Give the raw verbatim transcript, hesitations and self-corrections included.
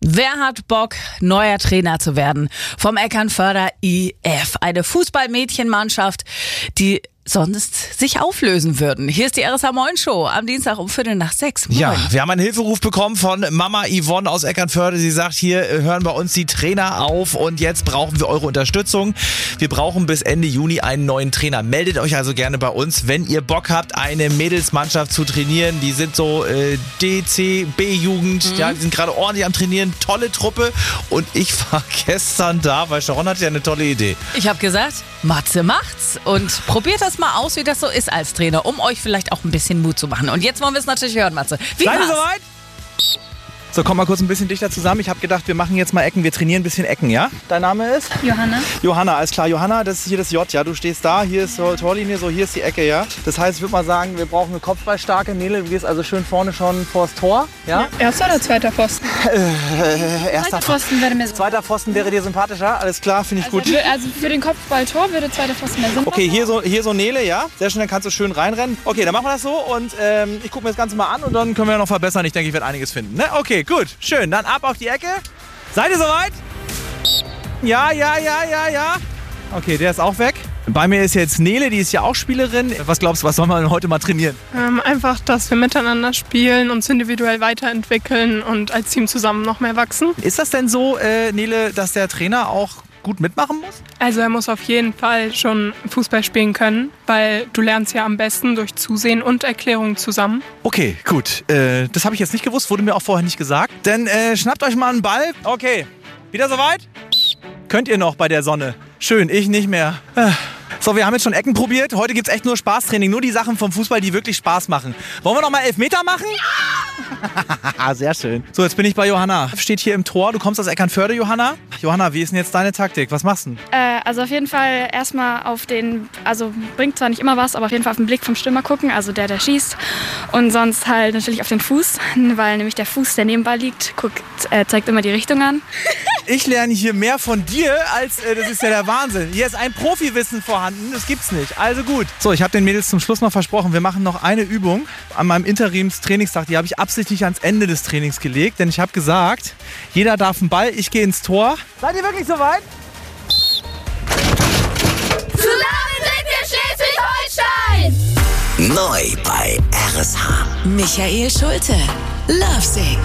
Wer hat Bock, neuer Trainer zu werden? Vom Eckernförder I F. Eine Fußballmädchenmannschaft, die sonst sich auflösen würden. Hier ist die R S H Moin Show am Dienstag um Viertel nach sechs. Moin. Ja, wir haben einen Hilferuf bekommen von Mama Yvonne aus Eckernförde. Sie sagt, hier hören bei uns die Trainer auf und jetzt brauchen wir eure Unterstützung. Wir brauchen bis Ende Juni einen neuen Trainer. Meldet euch also gerne bei uns, wenn ihr Bock habt, eine Mädelsmannschaft zu trainieren. Die sind so äh, D C, B-Jugend, mhm. ja, die sind gerade ordentlich am Trainieren. Tolle Truppe. Und ich war gestern da, weil Sharon hatte ja eine tolle Idee. Ich habe gesagt, Matze macht's und probiert das mal aus, wie das so ist als Trainer, um euch vielleicht auch ein bisschen Mut zu machen. Und jetzt wollen wir es natürlich hören, Matze. Wie Seid ihr war's? soweit? So, komm mal kurz ein bisschen dichter zusammen. Ich habe gedacht, wir machen jetzt mal Ecken. Wir trainieren ein bisschen Ecken, ja? Dein Name ist? Johanna. Johanna, alles klar. Johanna, das ist hier das J, ja? Du stehst da, hier ist so Torlinie, so hier ist die Ecke, ja? Das heißt, ich würde mal sagen, wir brauchen eine kopfballstarke Nele. Du gehst also schön vorne schon vors Tor, ja? Ja. Erster oder zweiter Pfosten? Äh, erster Zweiter Pfosten wäre mir so. Zweiter Pfosten wäre dir sympathischer? Alles klar, finde ich Also, gut. also für den Kopfballtor würde zweiter Pfosten mehr Sinn machen. Okay, hier so, hier so Nele, ja? Sehr schön, dann kannst du schön reinrennen. Okay, dann machen wir das so und ähm, ich gucke mir das Ganze mal an und dann können wir noch verbessern. Ich denke, ich werde einiges finden. Ne? Okay, gut, schön. Dann ab auf die Ecke. Seid ihr soweit? Ja, ja, ja, ja, ja. Okay, der ist auch weg. Bei mir ist jetzt Nele, die ist ja auch Spielerin. Was glaubst du, was sollen wir denn heute mal trainieren? Ähm, einfach, dass wir miteinander spielen, uns individuell weiterentwickeln und als Team zusammen noch mehr wachsen. Ist das denn so, äh, Nele, dass der Trainer auch gut mitmachen muss? Also er muss auf jeden Fall schon Fußball spielen können, weil du lernst ja am besten durch Zusehen und Erklärungen zusammen. Okay, gut. Äh, das habe ich jetzt nicht gewusst, wurde mir auch vorher nicht gesagt. Dann äh, schnappt euch mal einen Ball. Okay, wieder soweit? Könnt ihr noch bei der Sonne? Schön, ich nicht mehr. So, wir haben jetzt schon Ecken probiert. Heute gibt es echt nur Spaßtraining. Nur die Sachen vom Fußball, die wirklich Spaß machen. Wollen wir noch mal Elfmeter machen? Ja! Sehr schön. So, jetzt bin ich bei Johanna. Steht hier im Tor. Du kommst aus Eckernförde, Johanna. Johanna, wie ist denn jetzt deine Taktik? Was machst du denn? Äh, also auf jeden Fall erstmal auf den, also bringt zwar nicht immer was, aber auf jeden Fall auf den Blick vom Stürmer gucken, also der, der schießt. Und sonst halt natürlich auf den Fuß, weil nämlich der Fuß, der neben Ball liegt, guckt, äh, zeigt immer die Richtung an. Ich lerne hier mehr von dir, als äh, das ist ja der Wahnsinn. Hier ist ein Profiwissen vorhanden, das gibt's nicht. Also gut. So, ich habe den Mädels zum Schluss noch versprochen, wir machen noch eine Übung an meinem Interimstrainingstag. Die habe ich absichtlich ans Ende des Trainings gelegt, denn ich habe gesagt, jeder darf einen Ball, ich gehe ins Tor. Seid ihr wirklich soweit? Zusammen sind wir Schleswig-Holstein! Neu bei R S H. Michael Schulte. Lovesick.